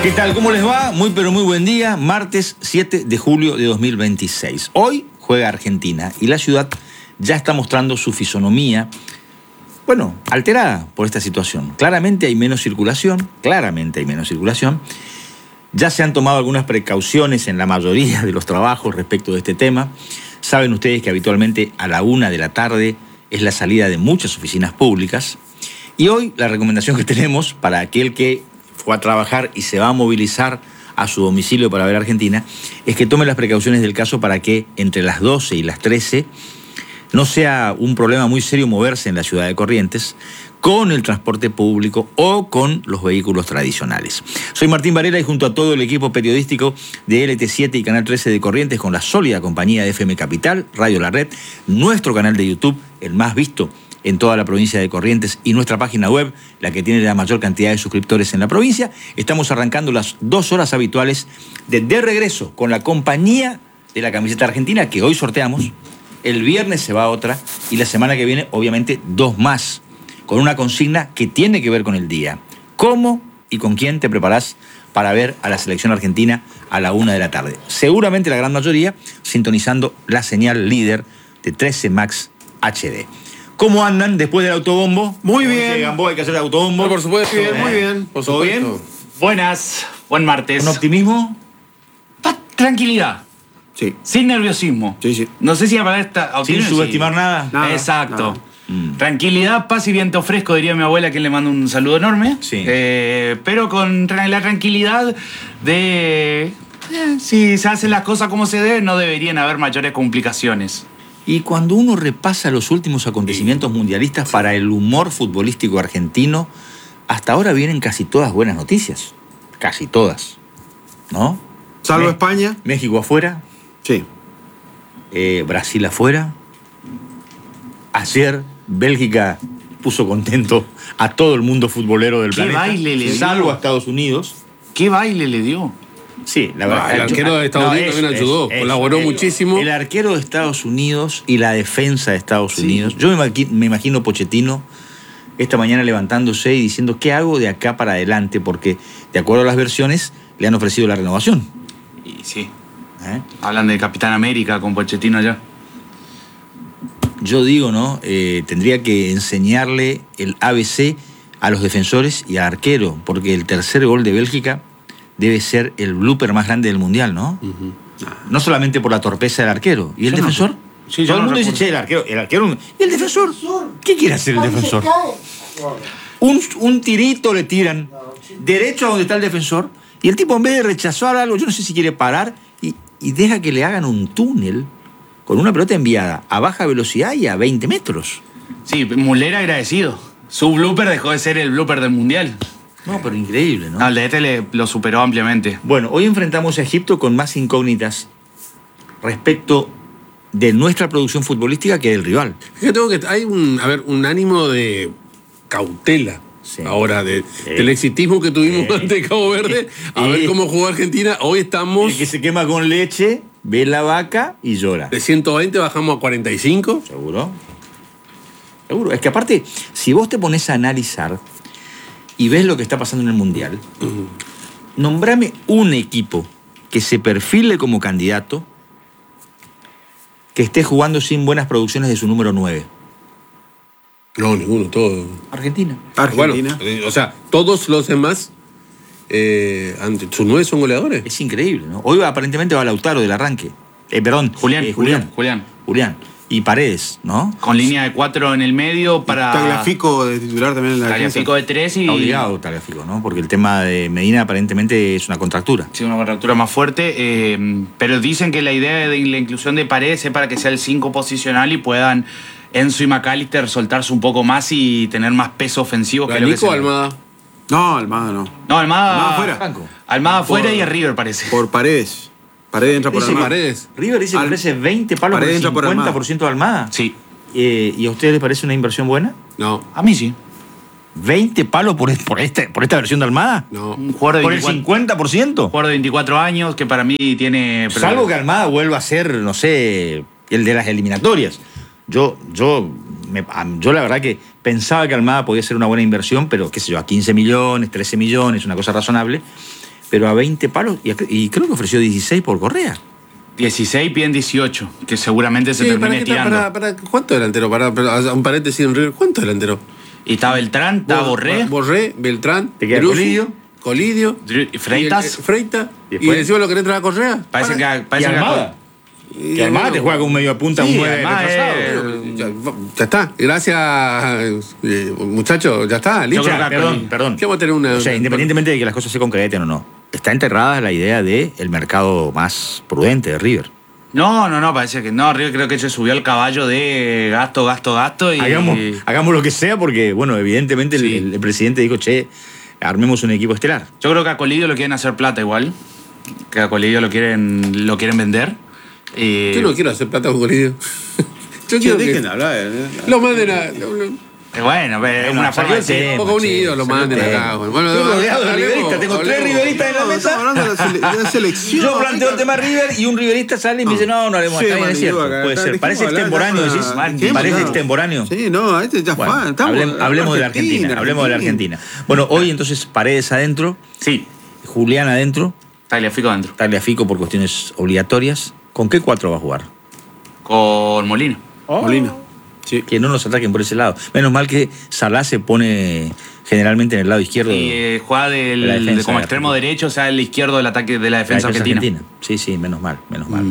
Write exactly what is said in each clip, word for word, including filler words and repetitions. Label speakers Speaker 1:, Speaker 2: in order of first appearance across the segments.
Speaker 1: ¿Qué tal? ¿Cómo les va? Muy pero muy buen día. Martes siete de julio de dos mil veintiséis. Hoy juega Argentina y la ciudad ya está mostrando su fisonomía, bueno, alterada por esta situación. Claramente hay menos circulación, claramente hay menos circulación. Ya se han tomado algunas precauciones en la mayoría de los trabajos respecto de este tema. Saben ustedes que habitualmente a la una de la tarde es la salida de muchas oficinas públicas. Y hoy la recomendación que tenemos para aquel que fue a trabajar y se va a movilizar a su domicilio para ver a Argentina es que tome las precauciones del caso para que entre las doce y las trece no sea un problema muy serio moverse en la ciudad de Corrientes con el transporte público o con los vehículos tradicionales. Soy Martín Varela y junto a todo el equipo periodístico de L T siete y Canal trece de Corrientes, con la sólida compañía de F M Capital, Radio La Red, nuestro canal de YouTube, el más visto en toda la provincia de Corrientes, y nuestra página web, la que tiene la mayor cantidad de suscriptores en la provincia, estamos arrancando las dos horas habituales de De Regreso con la compañía de la camiseta argentina que hoy sorteamos. El viernes se va otra y la semana que viene, obviamente, dos más, con una consigna que tiene que ver con el día. ¿Cómo y con quién te preparás para ver a la selección argentina a la una de la tarde? Seguramente la gran mayoría sintonizando la señal líder de trece Max H D. ¿Cómo andan después del autobombo?
Speaker 2: Muy bien.
Speaker 1: Gamboa, hay que hacer el autobombo.
Speaker 2: No, por supuesto. Bien, muy bien. Por
Speaker 1: ¿Todo
Speaker 2: supuesto.
Speaker 1: bien?
Speaker 3: Buenas, buen martes.
Speaker 1: ¿Con optimismo?
Speaker 3: Pa- Tranquilidad,
Speaker 2: Sí.
Speaker 3: sin nerviosismo.
Speaker 2: Sí, sí.
Speaker 3: No sé si la palabra está...
Speaker 1: Sin
Speaker 3: opinión,
Speaker 1: subestimar
Speaker 3: sí.
Speaker 1: nada.
Speaker 2: Nada,
Speaker 3: Exacto.
Speaker 2: nada.
Speaker 1: Mm.
Speaker 3: Tranquilidad, paz y viento fresco, diría mi abuela, que le mando un saludo enorme.
Speaker 1: Sí.
Speaker 3: Eh, pero con tra- la tranquilidad de... eh, si se hacen las cosas como se deben, no deberían haber mayores complicaciones.
Speaker 1: Y cuando uno repasa los últimos acontecimientos mundialistas para el humor futbolístico argentino, hasta ahora vienen casi todas buenas noticias. Casi todas. ¿No?
Speaker 2: Salvo
Speaker 1: Me-
Speaker 2: España.
Speaker 1: México afuera,
Speaker 2: Sí.
Speaker 1: eh, Brasil afuera. Ayer Bélgica puso contento a todo el mundo futbolero del
Speaker 3: ¿Qué
Speaker 1: planeta.
Speaker 3: baile le
Speaker 1: salvo
Speaker 3: dio?
Speaker 1: a Estados Unidos.
Speaker 3: ¿Qué baile le dio?
Speaker 1: Sí, la
Speaker 2: No,
Speaker 1: verdad.
Speaker 2: el arquero de Estados Unidos también ayudó, colaboró
Speaker 1: el-
Speaker 2: muchísimo.
Speaker 1: El arquero de Estados Unidos y la defensa de Estados
Speaker 2: Sí.
Speaker 1: Unidos. Yo me imagi- me imagino Pochettino esta mañana levantándose y diciendo, ¿qué hago de acá para adelante? Porque, de acuerdo a las versiones, le han ofrecido la renovación.
Speaker 3: Y sí,
Speaker 1: ¿Eh?
Speaker 3: hablan de Capitán América con Pochettino allá.
Speaker 1: Yo digo, ¿no? Eh, tendría que enseñarle el A B C a los defensores y al arquero, porque el tercer gol de Bélgica debe ser el blooper más grande del Mundial, ¿no?
Speaker 2: Ujú.
Speaker 1: No solamente por la torpeza del arquero. ¿Y el
Speaker 3: Yo no-
Speaker 1: defensor?
Speaker 3: Sí, yo
Speaker 1: Todo el
Speaker 3: no
Speaker 1: mundo dice,
Speaker 3: recuerdo.
Speaker 1: che, el arquero, el arquero... ¿Y el defensor? ¿Qué quiere hacer el defensor? Un, un tirito le tiran derecho a donde está el defensor y el tipo, en vez de rechazar algo, yo no sé si quiere parar y, y deja que le hagan un túnel con una pelota enviada a baja velocidad y a veinte metros.
Speaker 3: Sí, Müller agradecido. Su blooper dejó de ser el blooper del Mundial.
Speaker 1: No, pero increíble, ¿no?
Speaker 3: No, el de este le, lo superó ampliamente.
Speaker 1: Bueno, hoy enfrentamos a Egipto con más incógnitas respecto de nuestra producción futbolística que del rival.
Speaker 2: Fíjate tengo que hay un, a ver, un ánimo de cautela.
Speaker 1: Sí.
Speaker 2: Ahora, de, del exitismo que tuvimos
Speaker 1: Eh.
Speaker 2: ante Cabo Verde, a
Speaker 1: Eh.
Speaker 2: ver cómo jugó Argentina. Hoy estamos
Speaker 1: El que se quema con leche, ve la vaca y llora.
Speaker 2: de ciento veinte, bajamos a cuarenta y cinco.
Speaker 1: ¿Seguro? Seguro. Es que aparte, si vos te pones a analizar y ves lo que está pasando en el Mundial, nombrame un equipo que se perfile como candidato que esté jugando sin buenas producciones de su número nueve.
Speaker 2: No, ninguno, todo.
Speaker 1: Argentina.
Speaker 2: Bueno,
Speaker 4: Argentina.
Speaker 2: eh, o sea, todos los demás, eh, ante- sus nueve son goleadores.
Speaker 1: Es increíble, ¿no? Hoy aparentemente va Lautaro del arranque. Eh, perdón.
Speaker 3: Julián,
Speaker 1: eh,
Speaker 3: Julián, Julián.
Speaker 1: Julián. Y Paredes, ¿no?
Speaker 3: Con línea de cuatro en el medio para...
Speaker 4: Tagliafico de titular también en la defensa.
Speaker 3: Tagliafico de tres y...
Speaker 1: Está obligado Tagliafico, ¿no? Porque el tema de Medina aparentemente es una contractura.
Speaker 3: Sí, una contractura más fuerte. eh, pero dicen que la idea de la inclusión de Paredes es para que sea el cinco posicional y puedan Enzo y McAllister soltarse un poco más y tener más peso ofensivo. Que es lo que
Speaker 2: Nico
Speaker 3: se-
Speaker 2: Almada.
Speaker 4: No, Almada no.
Speaker 3: No, Almada...
Speaker 4: Almada afuera.
Speaker 1: Franco.
Speaker 3: Almada afuera
Speaker 4: Por-
Speaker 3: y a River, parece.
Speaker 4: Por Paredes. Paredes entra por
Speaker 1: Dice
Speaker 4: Almada.
Speaker 2: Paredes.
Speaker 1: River dice que
Speaker 4: Al-
Speaker 1: ofrece veinte palos por
Speaker 4: Paredes
Speaker 1: el
Speaker 4: entra por
Speaker 1: cincuenta por ciento de Almada.
Speaker 3: Sí,
Speaker 1: Eh, ¿Y a ustedes les parece una inversión buena?
Speaker 2: No,
Speaker 3: a mí sí.
Speaker 1: ¿veinte palos por, por, este, por esta versión de Almada?
Speaker 2: no.
Speaker 3: Un jugador de
Speaker 1: ¿Por el
Speaker 3: veinticuatro,
Speaker 1: cincuenta por ciento?
Speaker 3: jugador de veinticuatro años que para mí tiene...
Speaker 1: Salvo que Almada vuelva a ser, no sé, el de las eliminatorias. Yo, yo, me- yo la verdad que pensaba que Almada podía ser una buena inversión, pero qué sé yo, a quince millones, trece millones, una cosa razonable. pero a veinte palos, y, y creo que ofreció dieciséis por Correa.
Speaker 3: dieciséis, piden dieciocho, que seguramente se
Speaker 2: Sí,
Speaker 3: termine
Speaker 2: para, qué-
Speaker 3: tirando.
Speaker 2: para, para, ¿cuánto delantero? Para, para, un paréntesis en River, ¿cuánto delantero?
Speaker 3: Y está Beltrán, está Borré,
Speaker 2: Borré, Beltrán,
Speaker 1: Te queda
Speaker 2: Drusu,
Speaker 1: Colidio.
Speaker 2: Colidio.
Speaker 3: Dru- Freitas.
Speaker 2: y el- eh, Freita.
Speaker 1: Y
Speaker 2: Y,
Speaker 1: después-
Speaker 2: encima lo querés traer a Correa.
Speaker 3: parece que,
Speaker 1: Y
Speaker 3: parece que
Speaker 1: Armada.
Speaker 2: Y-
Speaker 1: Que Armada te juega con un medio punta,
Speaker 3: Sí,
Speaker 1: un nueve
Speaker 3: Armada
Speaker 1: retrasado.
Speaker 3: es-
Speaker 2: Ya, ya está. Gracias, eh, muchachos. Ya está. Listo.
Speaker 3: Yo creo que-
Speaker 1: Perdón, perdón.
Speaker 2: ¿Qué vamos a tener una,
Speaker 1: O sea, independientemente de que las cosas se concreten o no, está enterrada la idea del mercado más prudente de River.
Speaker 3: No, no, no, parece que no. River creo que se subió al caballo de gasto, gasto, gasto y.
Speaker 1: Hagamos, hagamos lo que sea porque, bueno, evidentemente el-
Speaker 3: Sí.
Speaker 1: el, el presidente dijo, che, armemos un equipo estelar.
Speaker 3: Yo creo que a Colidio lo quieren hacer plata igual. Que a Colidio lo quieren, lo quieren vender. Y...
Speaker 2: Yo no quiero hacer plata con Colidio. Yo
Speaker 4: Che,
Speaker 2: quiero
Speaker 4: dejen
Speaker 2: que
Speaker 4: de hablar. eh.
Speaker 2: lo manden a... lo- lo-
Speaker 3: Eh, Bueno, pero es
Speaker 1: Bueno,
Speaker 3: una
Speaker 1: salió
Speaker 3: forma de
Speaker 1: el
Speaker 3: ser.
Speaker 1: tema.
Speaker 2: Un poco unido,
Speaker 1: che,
Speaker 2: lo
Speaker 1: salió
Speaker 2: manden
Speaker 1: el
Speaker 2: acá.
Speaker 1: tema.
Speaker 2: Bueno,
Speaker 1: Estoy rodeado de
Speaker 2: hablemos,
Speaker 1: riveristas, tengo tres
Speaker 2: hablemos.
Speaker 1: riveristas en la
Speaker 4: No,
Speaker 1: mesa.
Speaker 4: estamos hablando de la, sele- de la selección.
Speaker 1: Yo planteo el tema River y un riverista sale y me dice, no, no haremos,
Speaker 4: Sí,
Speaker 1: está bien, es
Speaker 4: Manu,
Speaker 1: cierto,
Speaker 4: acá,
Speaker 1: puede
Speaker 4: acá,
Speaker 1: ser.
Speaker 4: dejemos
Speaker 1: Parece
Speaker 4: hablar,
Speaker 1: extemporáneo,
Speaker 4: ya,
Speaker 1: decís,
Speaker 4: dejemos
Speaker 1: parece
Speaker 4: hablar.
Speaker 1: extemporáneo.
Speaker 4: Sí, no, este ya
Speaker 1: Bueno,
Speaker 4: fue. Estamos,
Speaker 1: hablem- hablemos de la Argentina, hablemos de la Argentina. Bueno, hoy entonces Paredes adentro,
Speaker 3: Sí,
Speaker 1: Julián adentro,
Speaker 3: Tagliafico adentro.
Speaker 1: Tagliafico por cuestiones obligatorias. ¿Con qué cuatro va a jugar?
Speaker 3: Con Molina.
Speaker 4: Molina. Sí.
Speaker 1: Que no nos ataquen por ese lado. Menos mal que Salah se pone generalmente en el lado izquierdo.
Speaker 3: Y eh, juega del,
Speaker 1: La defensa
Speaker 3: de- como
Speaker 1: de
Speaker 3: extremo
Speaker 1: Argentina.
Speaker 3: derecho, o sea, el izquierdo del ataque de la
Speaker 1: la
Speaker 3: defensa, argentina.
Speaker 1: Sí, sí, menos mal, menos mal.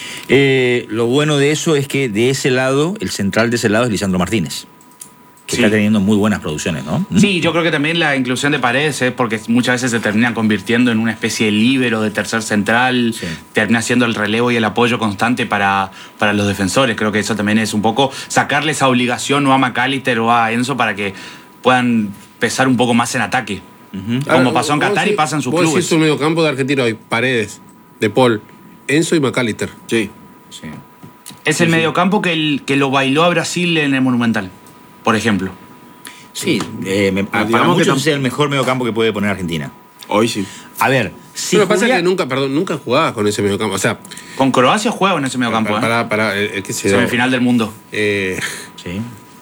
Speaker 1: Eh, lo bueno de eso es que de ese lado, el central de ese lado es Lisandro Martínez, que
Speaker 3: Sí.
Speaker 1: está teniendo muy buenas producciones, ¿no? ¿Mm?
Speaker 3: Sí, yo creo que también la inclusión de Paredes es porque muchas veces se terminan convirtiendo en una especie de líbero de tercer central,
Speaker 1: Sí.
Speaker 3: termina siendo el relevo y el apoyo constante para, para los defensores. Creo que eso también es un poco sacarle esa obligación o a McAllister o a Enzo para que puedan pesar un poco más en ataque.
Speaker 1: Ujú.
Speaker 3: Como
Speaker 2: Ahora,
Speaker 3: pasó en
Speaker 2: vos
Speaker 3: Qatar y
Speaker 2: decís-
Speaker 3: pasa en sus
Speaker 2: vos
Speaker 3: clubes.
Speaker 2: decís un mediocampo de Argentina hoy. Paredes, De Paul, Enzo y McAllister.
Speaker 4: Sí.
Speaker 1: Sí.
Speaker 3: Es el mediocampo que, el, que lo bailó a Brasil en el Monumental, por ejemplo.
Speaker 1: Sí, eh, me- para
Speaker 4: digamos que
Speaker 1: muchos
Speaker 4: tam-
Speaker 1: es el mejor mediocampo que puede poner Argentina.
Speaker 4: Hoy sí.
Speaker 1: A ver, si
Speaker 2: Pero lo que pasa es
Speaker 1: Julián-
Speaker 2: que nunca, perdón, nunca jugaba con ese mediocampo. O sea,
Speaker 3: Con Croacia juega en ese mediocampo,
Speaker 2: para,
Speaker 3: ¿eh?
Speaker 2: para, para, eh, qué sé yo.
Speaker 3: Semifinal del mundo.
Speaker 2: Eh,
Speaker 1: Sí.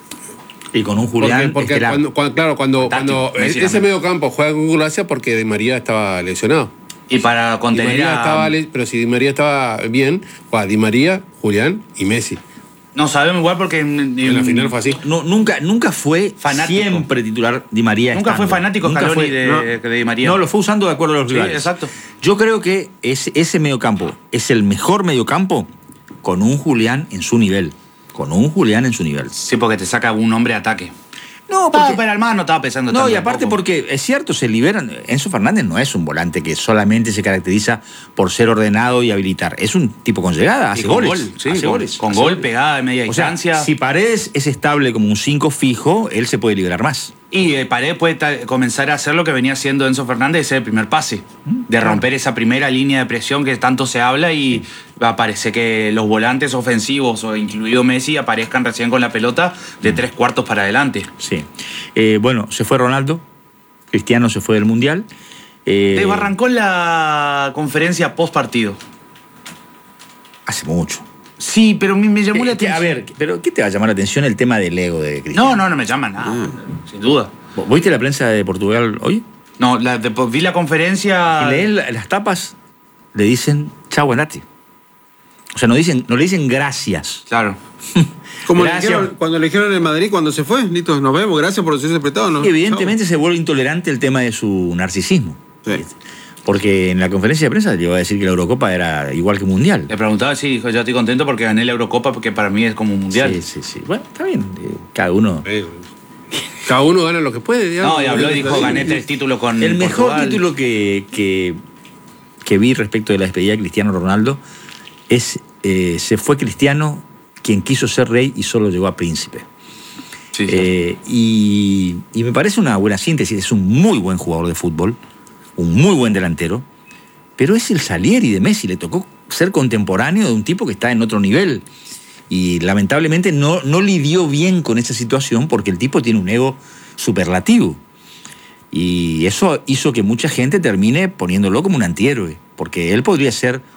Speaker 1: Y con un
Speaker 2: porque
Speaker 1: Julián
Speaker 2: porque
Speaker 1: estelar.
Speaker 2: cuando, cuando- claro, cuando,
Speaker 3: Fantástico,
Speaker 2: cuando
Speaker 3: Messi
Speaker 2: ese
Speaker 3: también.
Speaker 2: mediocampo juega con Croacia porque Di María estaba lesionado.
Speaker 3: Y para
Speaker 2: Di
Speaker 3: contener
Speaker 2: María
Speaker 3: a...
Speaker 2: estaba le- pero si Di María estaba bien, juega Di María, Julián y Messi.
Speaker 3: No sabemos igual porque... En,
Speaker 2: En la final fue así.
Speaker 1: No, nunca, nunca fue
Speaker 3: Fanático.
Speaker 1: siempre titular Di María.
Speaker 3: Nunca
Speaker 1: estando.
Speaker 3: fue fanático
Speaker 1: Nunca
Speaker 3: Scaloni
Speaker 1: fue-
Speaker 3: de,
Speaker 1: no.
Speaker 3: de Di María.
Speaker 1: No, lo fue usando de acuerdo a los
Speaker 3: Sí,
Speaker 1: rivales.
Speaker 3: exacto.
Speaker 1: Yo creo que ese, ese mediocampo es el mejor mediocampo con un Julián en su nivel. Con un Julián en su nivel.
Speaker 3: Sí, porque te saca un hombre de ataque.
Speaker 1: No,
Speaker 3: Porque para el más no estaba pesando
Speaker 1: No,
Speaker 3: tanto
Speaker 1: y aparte
Speaker 3: tampoco.
Speaker 1: porque es cierto, se liberan. Enzo Fernández no es un volante que solamente se caracteriza por ser ordenado y habilitar. Es un tipo con llegada,
Speaker 3: Y
Speaker 1: hace
Speaker 3: con
Speaker 1: goles.
Speaker 3: gol, sí,
Speaker 1: hace
Speaker 3: con,
Speaker 1: goles.
Speaker 3: con
Speaker 1: hace
Speaker 3: gol,
Speaker 1: goles.
Speaker 3: pegada de media
Speaker 1: O sea,
Speaker 3: distancia.
Speaker 1: si Paredes es estable como un cinco fijo, él se puede liberar más.
Speaker 3: Y eh, Paredes puede ta- comenzar a hacer lo que venía haciendo Enzo Fernández, ese primer pase. De romper esa primera línea de presión que tanto se habla y parece que los volantes ofensivos, o incluido Messi, aparezcan recién con la pelota de tres cuartos para adelante.
Speaker 1: Sí. Eh, bueno, se fue Ronaldo, Cristiano se fue del Mundial. Eh,
Speaker 3: Te arrancó la conferencia post partido.
Speaker 1: Hace mucho.
Speaker 3: Sí, pero me, me llamó la
Speaker 1: Eh, que,
Speaker 3: atención.
Speaker 1: a ver, pero ¿qué te va a llamar la atención el tema del ego de Cristiano?
Speaker 3: No, no, no me llama nada,
Speaker 1: Ah.
Speaker 3: sin duda.
Speaker 1: ¿Vos ¿Viste la prensa de Portugal hoy?
Speaker 3: No, la, de- vi la conferencia.
Speaker 1: Y leen la- las tapas, le dicen chau andate. O sea, no, dicen, no le dicen gracias.
Speaker 3: Claro.
Speaker 4: Como le
Speaker 1: Gracias.
Speaker 4: dijeron, cuando le dijeron en Madrid cuando se fue, listo, nos vemos, gracias por ser prestado. ¿no?
Speaker 1: Y evidentemente se vuelve intolerante el tema de su narcisismo.
Speaker 4: Sí.
Speaker 1: Porque en la conferencia de prensa llegó a decir que la Eurocopa era igual que Mundial.
Speaker 3: Le preguntaba si dijo, yo estoy contento porque gané la Eurocopa, porque para mí es como un mundial.
Speaker 1: Sí, sí, sí. Bueno, está bien. eh, Cada uno.
Speaker 2: Eh, Cada uno gana lo que puede, digamos.
Speaker 3: No, y habló y dijo, gané tres títulos con
Speaker 1: El mejor
Speaker 3: Portugal.
Speaker 1: título que, que, que vi respecto de la despedida de Cristiano Ronaldo es eh, se fue Cristiano quien quiso ser rey y solo llegó a príncipe.
Speaker 3: Sí, sí.
Speaker 1: Eh, y, y me parece una buena síntesis. Es un muy buen jugador de fútbol, un muy buen delantero, pero es el Salieri de Messi. Le tocó ser contemporáneo de un tipo que está en otro nivel. Y lamentablemente no, no lidió bien con esa situación porque el tipo tiene un ego superlativo. Y eso hizo que mucha gente termine poniéndolo como un antihéroe, porque él podría ser